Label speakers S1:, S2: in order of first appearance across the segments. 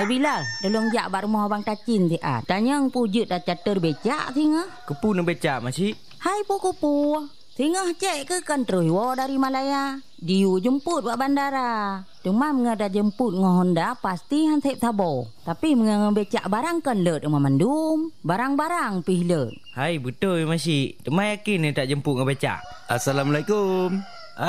S1: Bilal, tolong jak bak rumah abang Tacin ti ah. Tanya pujut dah catur becak tinga.
S2: Kepu nak becak makcik.
S1: Hai puku. Tinga cek ke kan terus dari Malaya. Diu jemput buat bandara. Demam ngada jemput ngah Honda pasti han tep tabo. Tapi becak barang kan lut rumah mandum. Barang-barang pih lut.
S2: Hai betul makcik. Temai yakin ni tak jemput ngah becak.
S3: Assalamualaikum.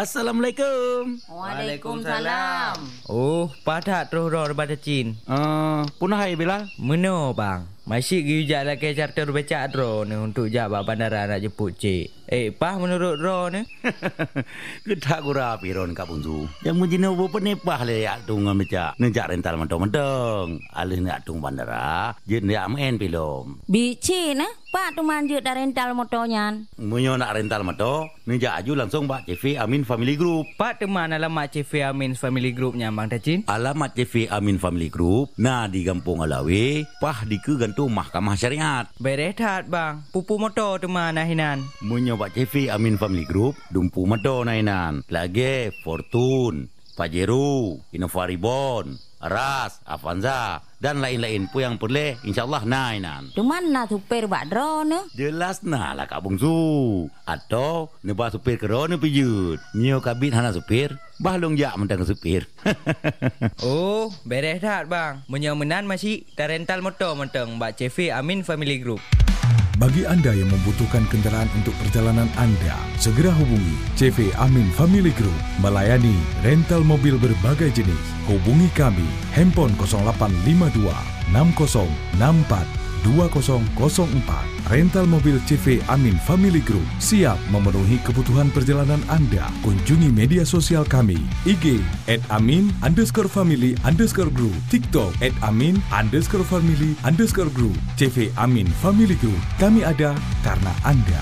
S1: Waalaikumsalam.
S2: Oh, padat terus roh daripada Cin.
S3: Punah hai Bilal.
S2: Meno bang. Masih gijak lah ke charter becak ro ni untuk jawab bandara nak jemput cik. Pah menurut ro ni.
S3: Kedak gura piron Kak Bunzu. Yang mujina bo penepah le yak tung becak. Nejak rental mentong-mentong. Alih nak tung bandara, je nak main pilom.
S1: Bici nah, pak tu manjut dah rental motornya.
S3: Munyo nak rental motor, nejak aju langsung Pak CV Amin Family Group.
S2: Pak teman alamat CV Amin Family Groupnya Bang Tacin.
S3: Alamat CV Amin Family Group, nah di Kampung Alawi, pah di ke gantung Mahkamah Syariat.
S2: Berehat bang, pupu motor teman nahinan.
S3: Munyo Pak CV Amin Family Group, dumpu motor nahinan. Lagi Fortune, Pajero, Innova Reborn, Ras, Avanza dan lain-lain pun yang boleh insyaAllah nainan.
S1: Cuman nak supir bak drone ne?
S3: Jelas nah lah Kak Bungsu. Atau nebah supir kerana pijut. Nyo kabit hana supir, bahlong jak mentang supir.
S2: Oh, beres dah bang. Menyemenan masih dah rental motor mentang Mbak CV Amin Family Group.
S4: Bagi anda yang membutuhkan kenderaan untuk perjalanan anda, segera hubungi CV Amin Family Group melayani rental mobil berbagai jenis. Hubungi kami, handphone 0852 6064 2004. Rental mobil CV Amin Family Group siap memenuhi kebutuhan perjalanan anda. Kunjungi media sosial kami, IG @amin_family_group, TikTok @amin_family_group. CV Amin Family Group, kami ada karena anda.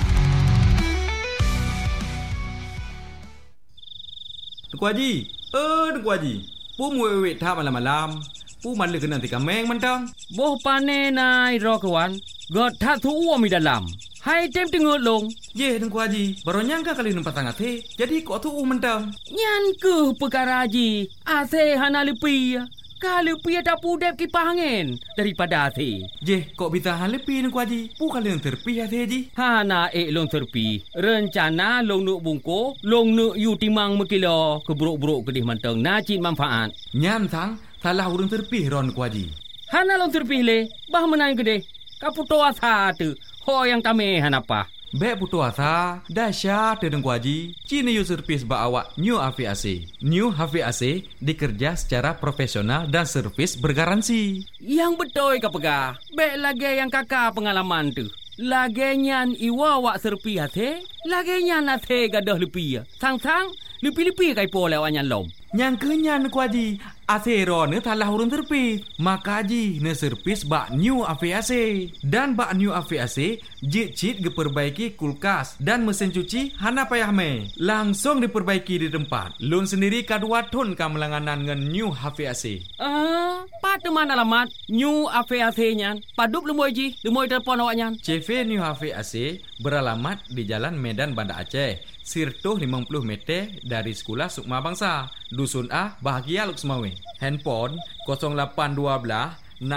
S5: Tuku Haji, Tuku Haji, pu muwek tak malam-malam. Pu malah kena tika meng mentang.
S6: Boh pane nai ro kawan. God tak tu mi dalam. Hai tem tengok long.
S5: Ye Tuku Haji, baru nyangka kali nampak sangat he. Jadi kok tu mentang.
S6: Nyan ke perkara Haji. Ase hana lepi. Kalau pi ada pudep kipas angin daripada ase.
S5: Je, kok bisa hal lepi Tuku Haji? Pu kali yang terpi ase Haji.
S6: Hana long terpi. Rencana long nuk bungko, long nuk yu timang mekilo keburuk-buruk kedih mentang nacit manfaat.
S5: Nyan sang salah urang terpih ron Tuku Haji.
S6: Hana long terpih le, bah menang kedih. Kaputo asa tu. Ho yang kami hanapa.
S5: Bek putu asa, dahsyat Tuku Haji. Cina yu servis ba awak New AVAC. New AVAC dikerja secara profesional dan servis bergaransi.
S6: Yang betul ka pegah. Bek lagi yang kakak pengalaman tu. Lagi nyan iwa wak serpi hati. Lagi nyan hati gadah lepi. Sang-sang, lepi-lepi kai po lewat nyan lom.
S5: Yang kenyan Tuku Haji. Asero ne talah urun terpis. Maka Haji ne servis bak New AVAC. Dan bak New AVAC jit-jit diperbaiki kulkas dan mesin cuci hana payah me. Langsung diperbaiki di tempat. Lun sendiri kadua ton kamelanganan dengan New AVAC.
S6: Pada mana alamat New AVAC nyan? Padup lemoi Haji, lemoi telefon awak nyan.
S5: CV New AVAC beralamat di Jalan Medan Banda Aceh. Sirtuh 50 meter dari Sekolah Sukma Bangsa. Dusun A, Bahagia Luk Semawe. Handphone 0812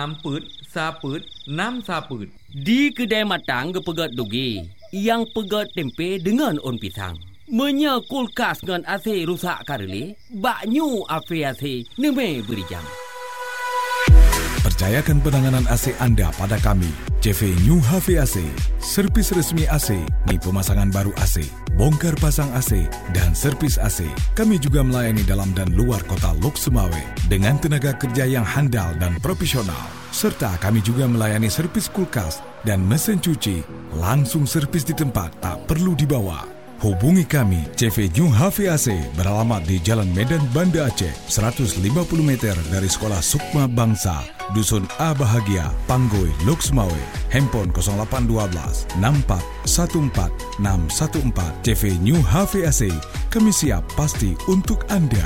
S5: 6
S6: Di kedai matang ke pegat dugi. Yang pegat tempe dengan on pisang. Menya kulkas dengan AC rusak kareli. Bak New AVAC neme beri jam.
S4: Percayakan penanganan AC anda pada kami. CV New AVAC, servis resmi AC, ni pemasangan baru AC, bongkar pasang AC dan servis AC. Kami juga melayani dalam dan luar kota Lok Semawe dengan tenaga kerja yang handal dan profesional. Serta kami juga melayani servis kulkas dan mesin cuci. Langsung servis di tempat, tak perlu dibawa. Hubungi kami, CV New AVAC beralamat di Jalan Medan Banda Aceh, 150 meter dari Sekolah Sukma Bangsa, Dusun A Bahagia, Panggoi, Lok Semawe. Handphone 0812 6414 614. CV New AVAC, kami siap pasti untuk anda.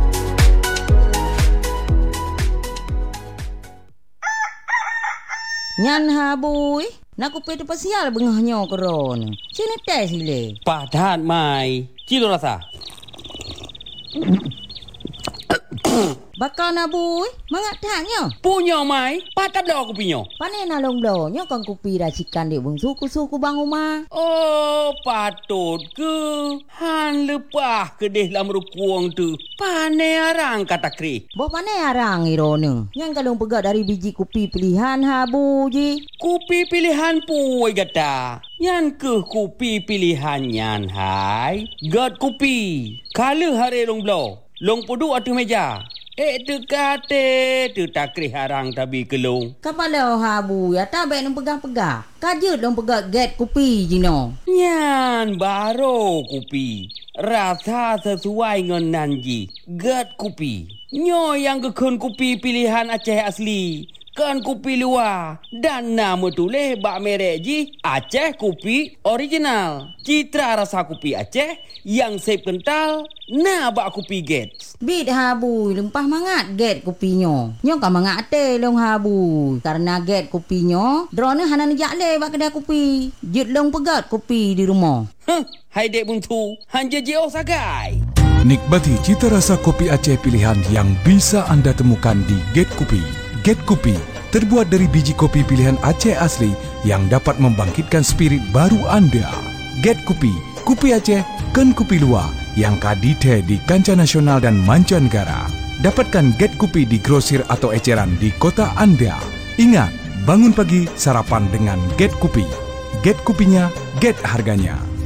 S1: Nyan habui. Nak kupet pasial bengahnya keron. Sini tes sile.
S6: Padat mai. Cilo rasa.
S1: Bakal na boy, mangat taknya.
S6: Punya mai, patap dah aku punya.
S1: Pane na long donyo kan kopi racikan di bung suku-suku bang rumah.
S6: Oh, patut ke? Han lepah ke deh dalam rukuang tu. Pane arang kata kri.
S1: Bo pane arang irone. Yang kalung pegat dari biji kopi pilihan habu ji.
S6: Kopi pilihan puai kata. Yan ke kopi pilihan yan hai. God kopi. Kala hari long blow. Long pudu atas meja. Tu kate, tu takri harang tabi kelung.
S1: Kapala habu ya tak baik nung pegang-pegang. Kajut nung pegang get kopi jino.
S6: Nyan baro kopi. Rasa sesuai dengan nanji. Get kopi. Nyo yang kekun kopi pilihan Aceh asli. Kan kopi luar. Dan nama tulis bak merek ji Aceh kopi original. Citra rasa kopi Aceh yang sep kental. Nah bak kopi get.
S1: Bit habu lempah mangat get kopinya. Nyo kan mangat ate long habu. Karena get kopinya, drone hanan jak le bak kedai kopi. Jut long pegat kopi di rumah.
S6: Hai dek buntu, hanja jauh sagai.
S4: Nikmati cita rasa kopi Aceh pilihan yang bisa anda temukan di Get Kopi. Get Kopi terbuat dari biji kopi pilihan Aceh asli yang dapat membangkitkan spirit baru anda. Get Kopi, kopi Aceh, kan kopi luar yang kadite di kancah nasional dan mancanegara. Dapatkan Get Kopi di grosir atau eceran di kota anda. Ingat, bangun pagi sarapan dengan Get Kopi. Get kopinya, get harganya.